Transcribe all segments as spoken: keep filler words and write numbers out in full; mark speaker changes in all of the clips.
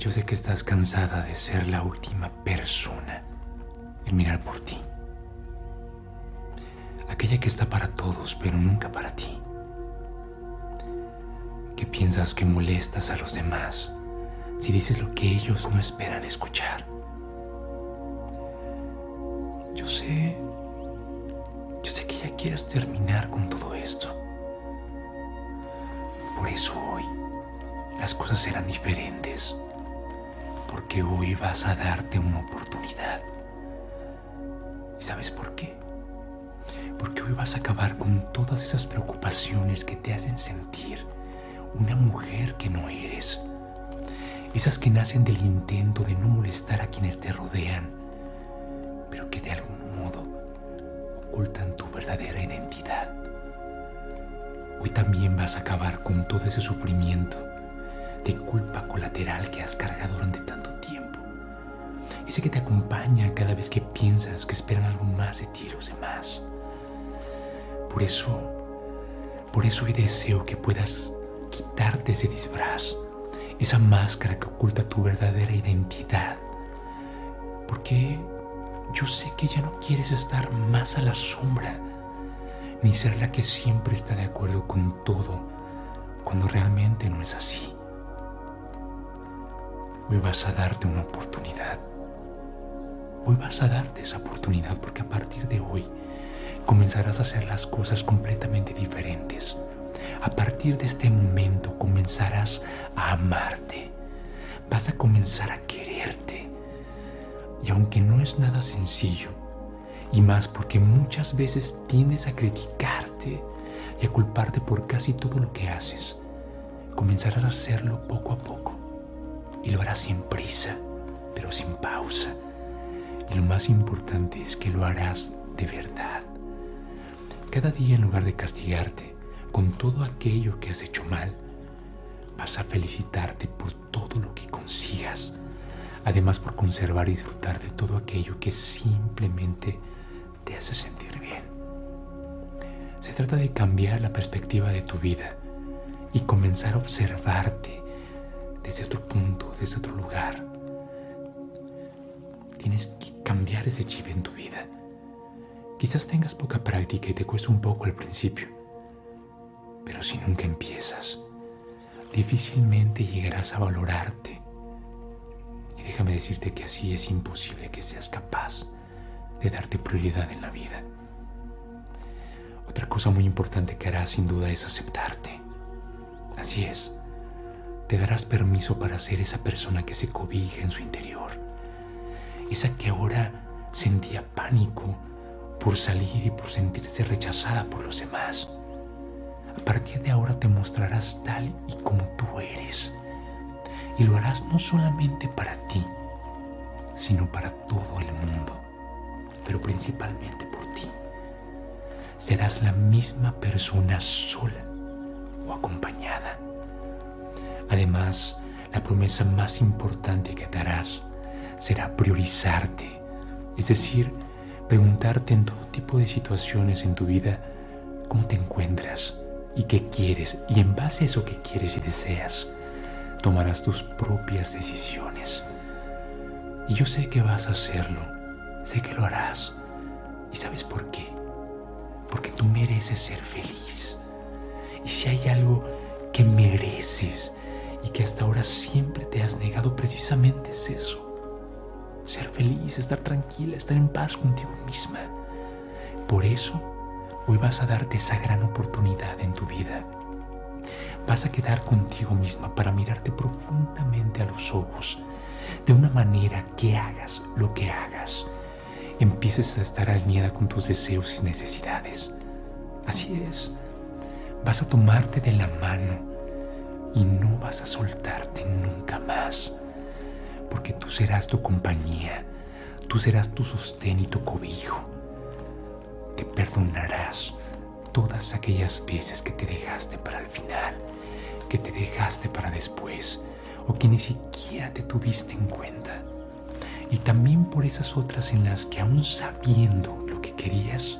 Speaker 1: Yo sé que estás cansada de ser la última persona en mirar por ti. Aquella que está para todos, pero nunca para ti. Que piensas que molestas a los demás si dices lo que ellos no esperan escuchar. Yo sé, yo sé que ya quieres terminar con todo esto. Por eso hoy las cosas serán diferentes. Porque hoy vas a darte una oportunidad. ¿Y sabes por qué? Porque hoy vas a acabar con todas esas preocupaciones que te hacen sentir una mujer que no eres. Esas que nacen del intento de no molestar a quienes te rodean, pero que de algún modo ocultan tu verdadera identidad. Hoy también vas a acabar con todo ese sufrimiento de culpa colateral que has cargado durante tanto tiempo. Ese que te acompaña cada vez que piensas que esperan algo más de ti los demás. Por eso, por eso hoy deseo que puedas quitarte ese disfraz, esa máscara que oculta tu verdadera identidad. Porque yo sé que ya no quieres estar más a la sombra, ni ser la que siempre está de acuerdo con todo, cuando realmente no es así. Hoy vas a darte una oportunidad. Hoy vas a darte esa oportunidad porque a partir de hoy comenzarás a hacer las cosas completamente diferentes. A partir de este momento comenzarás a amarte. Vas a comenzar a quererte. Y aunque no es nada sencillo, y más porque muchas veces tiendes a criticarte y a culparte por casi todo lo que haces, comenzarás a hacerlo poco a poco. Y lo harás sin prisa, pero sin pausa. Y lo más importante es que lo harás de verdad. Cada día, en lugar de castigarte con todo aquello que has hecho mal, vas a felicitarte por todo lo que consigas. Además, por conservar y disfrutar de todo aquello que simplemente te hace sentir bien. Se trata de cambiar la perspectiva de tu vida y comenzar a observarte desde otro punto, desde otro lugar. Tienes que cambiar ese chip en tu vida. Quizás tengas poca práctica y te cuesta un poco al principio, pero si nunca empiezas, difícilmente llegarás a valorarte. Y déjame decirte que así es imposible que seas capaz de darte prioridad en la vida. Otra cosa muy importante que harás sin duda es aceptarte. Así es. Te darás permiso para ser esa persona que se cobija en su interior. Esa que ahora sentía pánico por salir y por sentirse rechazada por los demás. A partir de ahora te mostrarás tal y como tú eres. Y lo harás no solamente para ti, sino para todo el mundo, pero principalmente por ti. Serás la misma persona sola o acompañada. Además, la promesa más importante que te harás será priorizarte, es decir, preguntarte en todo tipo de situaciones en tu vida cómo te encuentras y qué quieres, y en base a eso que quieres y deseas, tomarás tus propias decisiones. Y yo sé que vas a hacerlo, sé que lo harás. ¿Y sabes por qué? Porque tú mereces ser feliz. Y si hay algo que mereces y que hasta ahora siempre te has negado, precisamente es eso. Ser feliz, estar tranquila, estar en paz contigo misma. Por eso, hoy vas a darte esa gran oportunidad en tu vida. Vas a quedar contigo misma para mirarte profundamente a los ojos, de una manera que hagas lo que hagas, empieces a estar alineada con tus deseos y necesidades. Así es, vas a tomarte de la mano y no vas a soltarte nunca más, porque tú serás tu compañía, tú serás tu sostén y tu cobijo. Te perdonarás todas aquellas veces que te dejaste para el final, que te dejaste para después, o que ni siquiera te tuviste en cuenta. Y también por esas otras en las que, aún sabiendo lo que querías,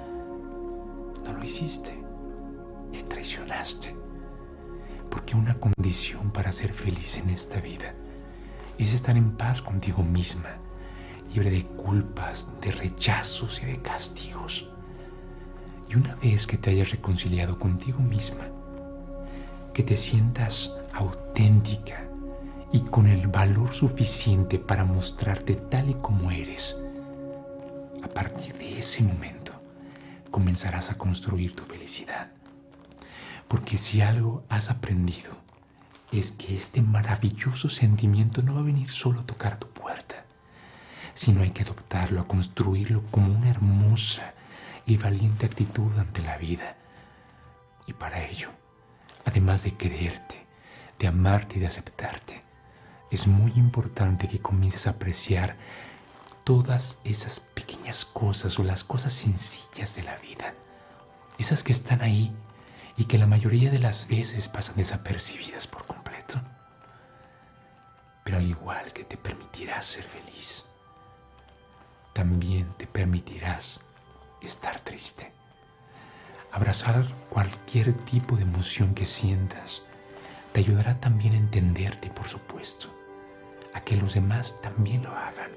Speaker 1: no lo hiciste, te traicionaste. Porque una condición para ser feliz en esta vida es estar en paz contigo misma, libre de culpas, de rechazos y de castigos. Y una vez que te hayas reconciliado contigo misma, que te sientas auténtica y con el valor suficiente para mostrarte tal y como eres, a partir de ese momento comenzarás a construir tu felicidad. Porque si algo has aprendido es que este maravilloso sentimiento no va a venir solo a tocar tu puerta, sino hay que adoptarlo, a construirlo como una hermosa y valiente actitud ante la vida. Y para ello, además de quererte, de amarte y de aceptarte, es muy importante que comiences a apreciar todas esas pequeñas cosas o las cosas sencillas de la vida, esas que están ahí y que la mayoría de las veces pasan desapercibidas por completo. Pero al igual que te permitirás ser feliz, también te permitirás estar triste. Abrazar cualquier tipo de emoción que sientas te ayudará también a entenderte, por supuesto, a que los demás también lo hagan.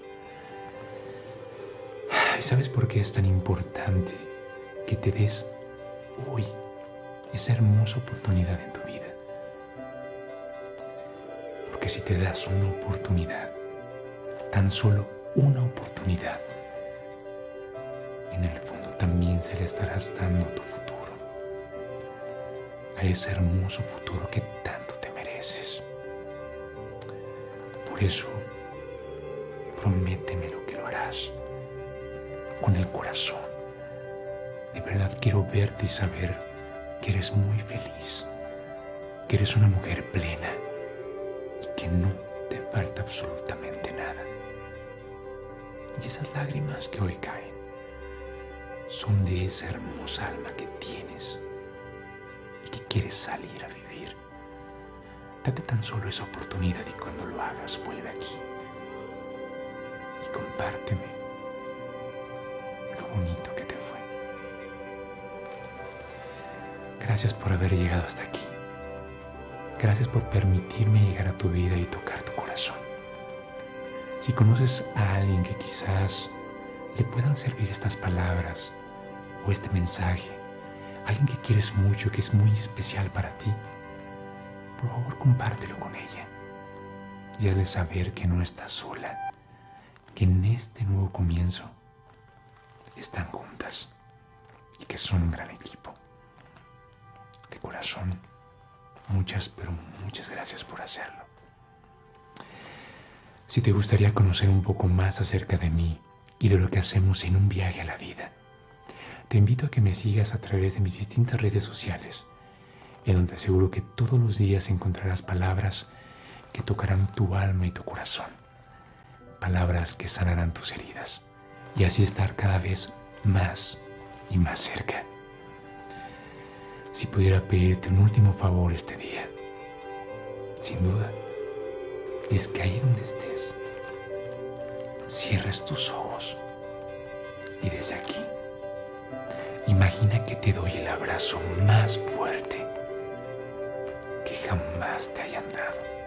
Speaker 1: ¿Y sabes por qué es tan importante que te des hoy esa hermosa oportunidad en tu vida? Porque si te das una oportunidad, tan solo una oportunidad, en el fondo también se le estarás dando a tu futuro, a ese hermoso futuro que tanto te mereces. Por eso, prométeme lo que lo harás con el corazón. De verdad quiero verte y saber que eres muy feliz, que eres una mujer plena y que no te falta absolutamente nada. Y esas lágrimas que hoy caen son de esa hermosa alma que tienes y que quieres salir a vivir. Date tan solo esa oportunidad y cuando lo hagas, vuelve aquí y compárteme lo bonito que te fue. Gracias por haber llegado hasta aquí. Gracias por permitirme llegar a tu vida y tocar tu corazón. Si conoces a alguien que quizás le puedan servir estas palabras o este mensaje, alguien que quieres mucho, que es muy especial para ti, por favor compártelo con ella y hazle saber que no estás sola, que en este nuevo comienzo están juntas y que son un gran equipo. De corazón, muchas, pero muchas gracias por hacerlo. Si te gustaría conocer un poco más acerca de mí y de lo que hacemos en un viaje a la vida, te invito a que me sigas a través de mis distintas redes sociales, en donde aseguro que todos los días encontrarás palabras que tocarán tu alma y tu corazón, palabras que sanarán tus heridas y así estar cada vez más y más cerca. Si pudiera pedirte un último favor este día, sin duda, es que ahí donde estés, cierres tus ojos y desde aquí, imagina que te doy el abrazo más fuerte que jamás te hayan dado.